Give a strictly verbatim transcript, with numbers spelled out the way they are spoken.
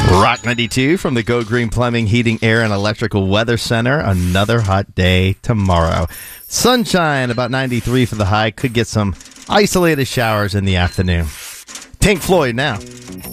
Rock ninety-two from the Go Green Plumbing, Heating, Air, and Electrical Weather Center. Another hot day tomorrow. Sunshine, about ninety-three for the high. Could get some isolated showers in the afternoon. Pink Floyd now.